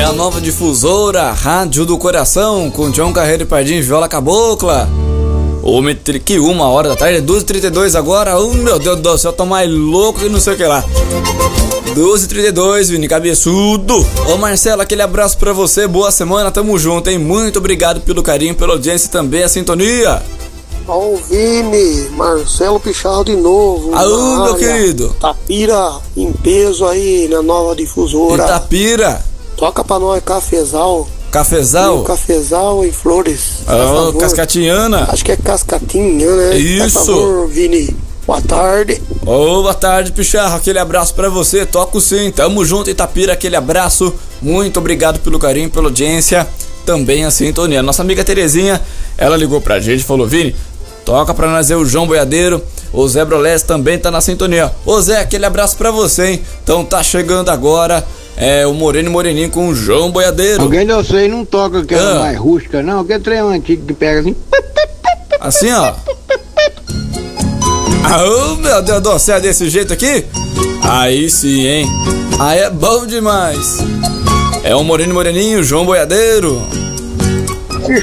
a nova difusora, Rádio do Coração, com John Carreiro e Pardinho, viola cabocla. Que 1h da tarde, 12h32 agora. Meu Deus do céu, tô mais louco que não sei o que lá. 12h32, Vini cabeçudo. Ô Marcelo, aquele abraço pra você, boa semana, tamo junto, hein? Muito obrigado pelo carinho, pela audiência e também a sintonia. Ó, Vini, Marcelo Pichardo de novo. Aô, meu querido. Tapira em peso aí na nova difusora. Itapira. Toca pra nós Cafezal. Cafezal? Cafezal em Flores. Oh, Cascatiana. Acho que é Cascatinha, né? Isso. Por favor, Vini. Boa tarde. Boa tarde, Picharro. Aquele abraço pra você. Toco sim. Tamo junto, Itapira. Aquele abraço. Muito obrigado pelo carinho, pela audiência. Também a sintonia. Nossa amiga Terezinha, ela ligou pra gente e falou: Vini, toca pra nós o João Boiadeiro. O Zé Brolés também tá na sintonia. Ô Zé, aquele abraço pra você, hein? Então tá chegando agora o Moreno e Moreninho com o João Boiadeiro. Alguém de vocês não toca aquela mais rústica, não? Aquele trem antigo que pega assim. Assim, ó. Oh, meu Deus do céu, desse jeito aqui? Aí sim, hein? Aí é bom demais. É o Moreno e Moreninho, João Boiadeiro.